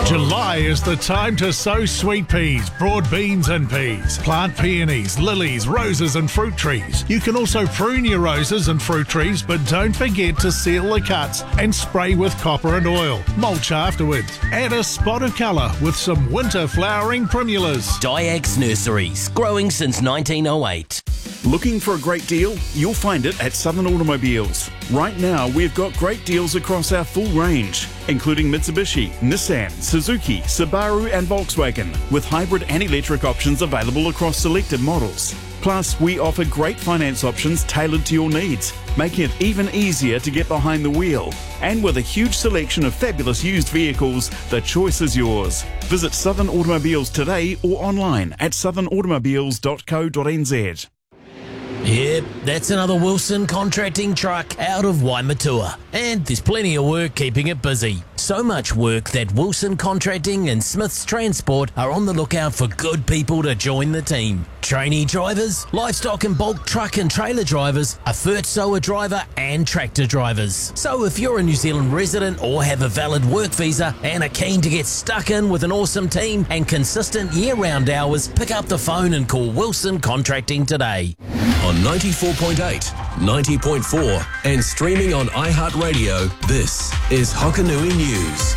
July is the time to sow sweet peas, broad beans and peas. Plant peonies, lilies, roses and fruit trees. You can also prune your roses and fruit trees, but don't forget to seal the cuts and spray with copper and oil. Mulch afterwards. Add a spot of colour with some winter flowering primulas. Diax Nurseries, growing since 1908. Looking for a great deal? You'll find it at Southern Automobiles. Right now, we've got great deals across our full range, including Mitsubishi, Nissan, Suzuki, Subaru and Volkswagen, with hybrid and electric options available across selected models. Plus, we offer great finance options tailored to your needs, making it even easier to get behind the wheel. And with a huge selection of fabulous used vehicles, the choice is yours. Visit Southern Automobiles today or online at southernautomobiles.co.nz. Yep, that's another Wilson Contracting truck out of Waimatua. And there's plenty of work keeping it busy. So much work that Wilson Contracting and Smith's Transport are on the lookout for good people to join the team. Trainee drivers, livestock and bulk truck and trailer drivers, a fert sower driver and tractor drivers. So if you're a New Zealand resident or have a valid work visa and are keen to get stuck in with an awesome team and consistent year-round hours, pick up the phone and call Wilson Contracting today. On 94.8, 90.4 and streaming on iHeartRadio, this is Hokanui News.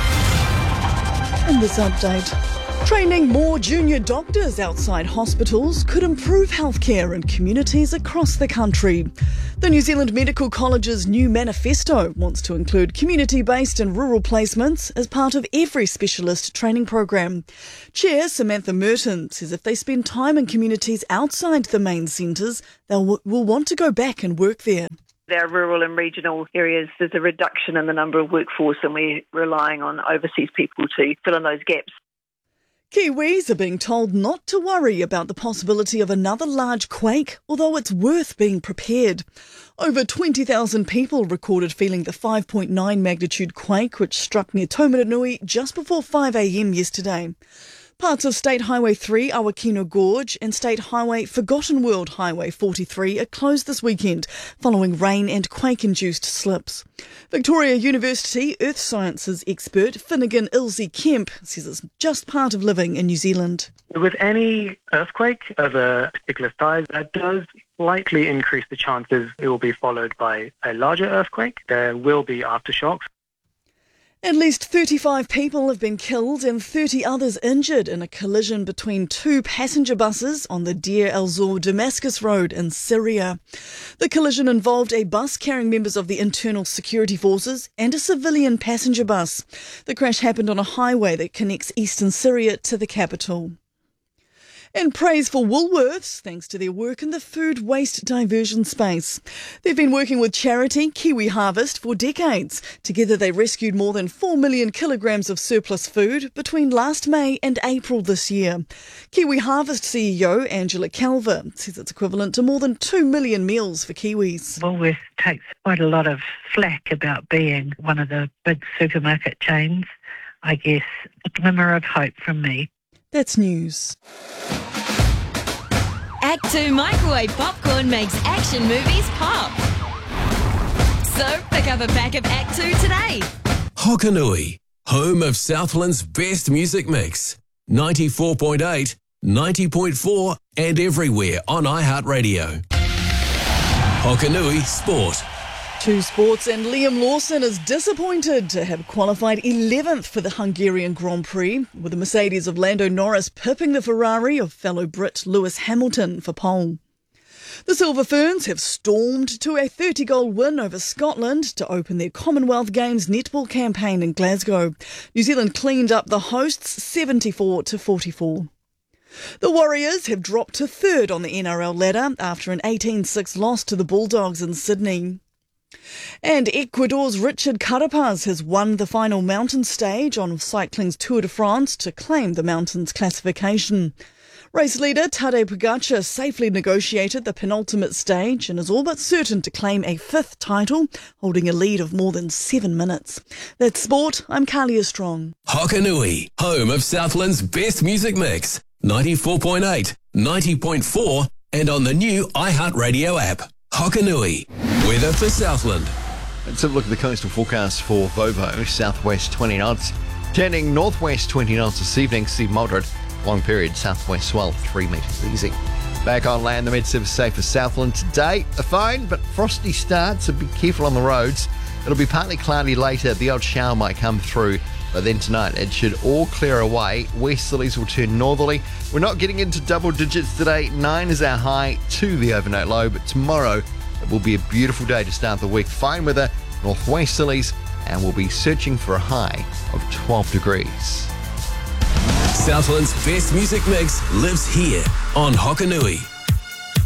In this update, training more junior doctors outside hospitals could improve healthcare in communities across the country. The New Zealand Medical College's new manifesto wants to include community-based and rural placements as part of every specialist training program. Chair Samantha Merton says if they spend time in communities outside the main centres, they will want to go back and work there. Our rural and regional areas, there's a reduction in the number of workforce and we're relying on overseas people to fill in those gaps. Kiwis are being told not to worry about the possibility of another large quake, although it's worth being prepared. Over 20,000 people recorded feeling the 5.9 magnitude quake which struck near Taumarunui just before 5 a.m. yesterday. Parts of State Highway 3, Awakino Gorge, and State Highway Forgotten World Highway 43 are closed this weekend following rain and quake-induced slips. Victoria University Earth Sciences expert Finnegan Ilse Kemp says it's just part of living in New Zealand. With any earthquake of a particular size, that does likely increase the chances it will be followed by a larger earthquake. There will be aftershocks. At least 35 people have been killed and 30 others injured in a collision between two passenger buses on the Deir el-Zor Damascus Road in Syria. The collision involved a bus carrying members of the Internal Security Forces and a civilian passenger bus. The crash happened on a highway that connects eastern Syria to the capital. And praise for Woolworths, thanks to their work in the food waste diversion space. They've been working with charity Kiwi Harvest for decades. Together they rescued more than 4 million kilograms of surplus food between last May and April this year. Kiwi Harvest CEO Angela Calver says it's equivalent to more than 2 million meals for Kiwis. Woolworths takes quite a lot of flack about being one of the big supermarket chains. I guess a glimmer of hope from me. That's news. Act 2 microwave popcorn makes action movies pop. So pick up a pack of Act 2 today. Hokanui, home of Southland's best music mix. 94.8, 90.4 and everywhere on iHeartRadio. Hokanui Sport. To sports, and Liam Lawson is disappointed to have qualified 11th for the Hungarian Grand Prix, with the Mercedes of Lando Norris pipping the Ferrari of fellow Brit Lewis Hamilton for pole. The Silver Ferns have stormed to a 30-goal win over Scotland to open their Commonwealth Games netball campaign in Glasgow. New Zealand cleaned up the hosts 74-44. The Warriors have dropped to third on the NRL ladder after an 18-6 loss to the Bulldogs in Sydney. And Ecuador's Richard Carapaz has won the final mountain stage on cycling's Tour de France to claim the mountain's classification. Race leader Tadej Pogacar safely negotiated the penultimate stage and is all but certain to claim a fifth title, holding a lead of more than 7 minutes. That's sport. I'm Kalia Strong. Hokanui, home of Southland's best music mix. 94.8, 90.4 and on the new iHeartRadio app. Hokanui. Weather for Southland. Let's have a look at the coastal forecast for Vovo. Southwest 20 knots. Turning northwest 20 knots this evening, Steve moderate. Long period southwest swell 3 metres easy. Back on land, the Met-Service safe for Southland today. A fine but frosty start, so be careful on the roads. It'll be partly cloudy later. The odd shower might come through, but then tonight it should all clear away. Westerlies will turn northerly. We're not getting into double digits today. 9 is our high, 2 the overnight low, but tomorrow it will be a beautiful day to start the week. Fine weather, northwesterlies, and we'll be searching for a high of 12 degrees. Southland's best music mix lives here on Hokanui.